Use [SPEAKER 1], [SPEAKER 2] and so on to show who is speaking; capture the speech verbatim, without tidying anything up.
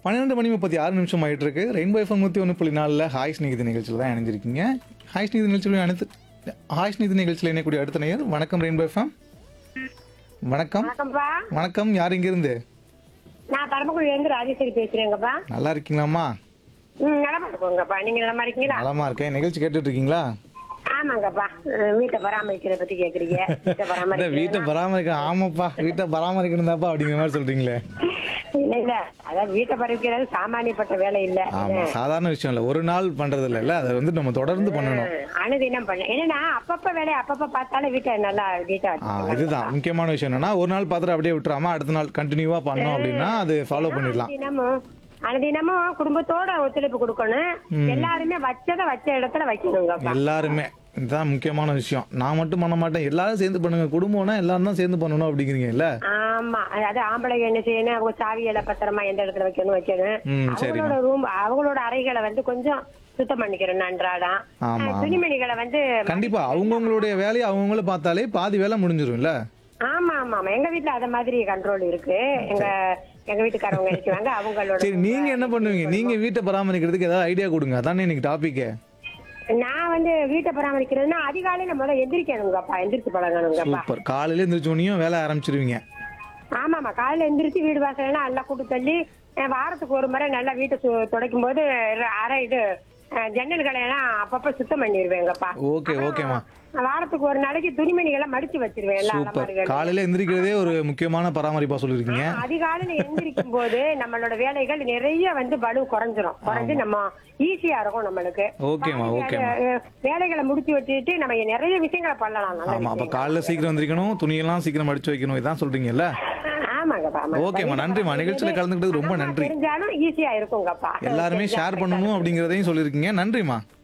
[SPEAKER 1] பன்னிரண்டு மணி முப்பத்தி ஆறு நிமிஷம் ஆயிட்டு இருக்கு. ரெயின்போ எஃப்எம் நூற்றி ஒன்று புள்ளி நாலில் ஹாய் ஸ்நேகிதி நிகழ்ச்சியில் தான் இணைஞ்சிருக்கீங்க. ஹாய் ஸ்நேகிதி நிகழ்ச்சியில் அனைத்து ஹாய் ஸ்நேகிதி நிகழ்ச்சியில் இணையக்கூடிய அடுத்த நேயர். வணக்கம் ரெயின்போ எஃப்எம். வணக்கம்
[SPEAKER 2] வணக்கம்ப்பா.
[SPEAKER 1] வணக்கம். யார் இங்கிருந்து?
[SPEAKER 2] நான் பரமக்குடியில இருந்து ராஜேஸ்வரி பேசுறேங்கப்பா.
[SPEAKER 1] நல்லா இருக்கீங்களாம்மா?
[SPEAKER 2] ம், நலமா இருக்கோங்கப்பா. நீங்க நலமா இருக்கீங்களா?
[SPEAKER 1] நலமா இருக்கேன். நிகழ்ச்சி கேட்டுட்டு இருக்கீங்களா?
[SPEAKER 2] ஆமாங்கப்பா. அஹ், வீட்டை பராமரிக்கிறத பத்தி கேக்குறீங்க. வீட்டை
[SPEAKER 1] இந்த
[SPEAKER 2] பராமரிக்க
[SPEAKER 1] வீட்டை பராமரிக்க ஆமாப்பா வீட்டை பராமரிக்கணும் தான்ப்பா அப்படிங்கிற மாதிரி சொல்றீங்களே.
[SPEAKER 2] இல்ல இல்ல அதாவது வீட்டை பராமரிக்கிறது சாமானியப்பட்ட வேலை இல்ல.
[SPEAKER 1] ஆமா, சாதாரண விஷயம் இல்ல. ஒரு நாள் பண்றது இல்ல, அதை வந்து நம்ம தொடர்ந்து பண்ணணும்.
[SPEAKER 2] அஹ், அனுதினம் பண்ண என்னன்னா அப்பப்ப வேலையை அப்பப்ப பார்த்தாலும் வீட்டை நல்லா வீட்டை
[SPEAKER 1] ஆ, இதுதான் முக்கியமான விஷயம். என்னன்னா ஒரு நாள் பார்த்துட்டு அப்படியே விட்டுறாம அடுத்த நாள் கண்டினியூவா பண்ணோம் அப்படின்னா அது ஃபாலோ பண்ணிடலாம்.
[SPEAKER 2] தினமும் அனுதினமும் குடும்பத்தோட ஒத்துழைப்பு கொடுக்கணும். எல்லாருமே வச்சதை வச்ச இடத்துல வைக்கணுங்கப்பா.
[SPEAKER 1] எல்லாருமே, இதுதான் முக்கியமான விஷயம். நான் மட்டும் பண்ண மாட்டேன், எல்லாரும் சேர்ந்து பண்ணுங்க. குடும்பம்னா எல்லாரும் தான் சேர்ந்து பண்ணணும் அப்படிங்கிறீங்க இல்ல?
[SPEAKER 2] ஆமா, அதாவது ஆம்பளைங்க என்ன செய்யணும், அவங்க சாவியெல்லாம் பத்திரமா எந்த இடத்துல வைக்கணும் வைக்கணும்.
[SPEAKER 1] ம், சரிம்மா.
[SPEAKER 2] அவங்களோட ரூம் அவங்களோட அறைகளை வந்து கொஞ்சம் சுத்தம் பண்ணிக்கிறோம் அன்றாடம்.
[SPEAKER 1] ஆமா,
[SPEAKER 2] அஹ்,
[SPEAKER 1] ஆமா.
[SPEAKER 2] துணிமணிகளை வந்து
[SPEAKER 1] கண்டிப்பா அவங்கவுங்களுடைய வேலையை அவங்கவுங்கள பார்த்தாலே பாதி வேலை முடிஞ்சிரும்ல.
[SPEAKER 2] ஆமா ஆமா ஆமா எங்க வீட்டுல அத மாதிரி கண்ட்ரோல் இருக்கு. எங்க எங்க வீட்டுக்காரவங்க நினைச்சுவாங்க அவங்களோட.
[SPEAKER 1] சரி, நீங்க என்ன பண்ணுவீங்க? நீங்க வீட்டை பராமரிக்கிறதுக்கு ஏதாவது ஐடியா கொடுங்க. அதானே இன்னைக்கு டாபிக்.
[SPEAKER 2] நான் வந்து வீட்டை பராமரிக்கிறதுனா அதிகாலையில முதல்ல எந்திரிக்கணுங்கப்பா, எந்திரிச்சு பழகணுங்கப்பா.
[SPEAKER 1] சூப்பர். காலையில எந்திரிச்சோனையும் வேலை ஆரம்பிச்சிருவீங்க.
[SPEAKER 2] ஆமாமா, காலையில எந்திரிச்சு வீடு வாசலாம் நல்லா கூட்டு தள்ளி அஹ், வாரத்துக்கு ஒரு முறை நல்லா வீட்டை சு- துடைக்கும் போது அரை இது அஹ், ஜன்னல்களை எல்லாம் அப்பப்ப சுத்தம் பண்ணிடுவேங்கப்பா.
[SPEAKER 1] ஓகே ஓகேம்மா.
[SPEAKER 2] வாரத்துக்கு ஒரு நாளைக்கு துணிமணிகளை மடிச்சு வச்சிருவேன் எல்லா
[SPEAKER 1] சூப்பர்.
[SPEAKER 2] அலமாரிகளும்.
[SPEAKER 1] காலையில எந்திரிக்கிறதே ஒரு முக்கியமான பராமரிப்பா சொல்லிருக்கீங்க.
[SPEAKER 2] அதிகாலையில எந்திரிக்கும் போது நம்மளோட வேலைகள் நிறைய வந்து பலு குறைஞ்சிரும். குறைஞ்சு நம்ம ஈஸியா இருக்கும் நம்மளுக்கு.
[SPEAKER 1] ஓகேம்மா,
[SPEAKER 2] பாதி
[SPEAKER 1] ஓகேம்மா.
[SPEAKER 2] வேலை- வேலைகளை முடிச்சு வச்சுட்டு நம்ம நிறைய விஷயங்களை பண்ணலாம். நல்ல
[SPEAKER 1] ஆமா, அப்ப
[SPEAKER 2] விஷயங்கள்.
[SPEAKER 1] காலைல சீக்கிரம் எந்திரிக்கணும், துணியெல்லாம் சீக்கிரம் மடிச்சு வைக்கணும், இதான் சொல்றீங்கல்ல?
[SPEAKER 2] ஆமாங்கப்பா, ஆமாங்க.
[SPEAKER 1] ஓகேம்மா, நன்றிம்மா. நிகழ்ச்சியில கலந்துக்கிட்டது ரொம்ப
[SPEAKER 2] அதெல்லாம்
[SPEAKER 1] நன்றி.
[SPEAKER 2] தெரிஞ்சாலும் ஈஸியா இருக்குங்கப்பா.
[SPEAKER 1] எல்லாருமே ஷேர் பண்ணணும் அப்படிங்கறதையும் சொல்லிருக்கீங்க. நன்றிம்மா.